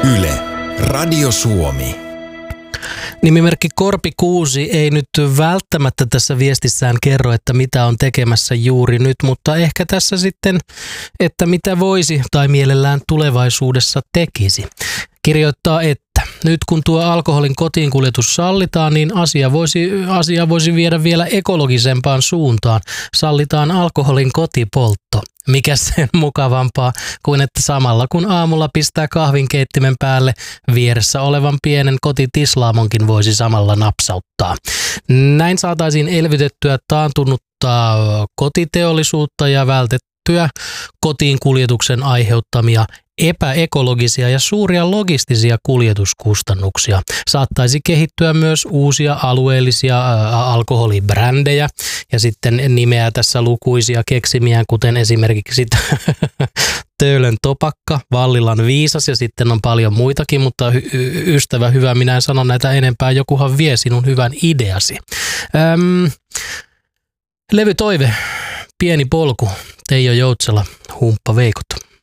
Yle, Radio Suomi. Nimimerkki Korpi Kuusi ei nyt välttämättä tässä viestissään kerro, että mitä on tekemässä juuri nyt, mutta ehkä tässä sitten, että mitä voisi tai mielellään tulevaisuudessa tekisi. Kirjoittaa, että nyt kun tuo alkoholin kotiinkuljetus sallitaan, niin asia voisi viedä vielä ekologisempaan suuntaan. Sallitaan alkoholin kotipoltto. Mikä sen mukavampaa kuin että samalla kun aamulla pistää kahvinkeittimen päälle, vieressä olevan pienen kotitislaamonkin voisi samalla napsauttaa. Näin saataisiin elvytettyä taantunutta kotiteollisuutta ja vältettyä kotiinkuljetuksen aiheuttamia epäekologisia ja suuria logistisia kuljetuskustannuksia. Saattaisi kehittyä myös uusia alueellisia alkoholibrändejä ja sitten nimeä tässä lukuisia keksimiään, kuten esimerkiksi Töölön Topakka, Vallilan Viisas ja sitten on paljon muitakin, mutta ystävä hyvä, minä en sano näitä enempää, jokuhan vie sinun hyvän ideasi. Levytoive, Pieni polku, Teijo Joutsela, Humppa Veikot.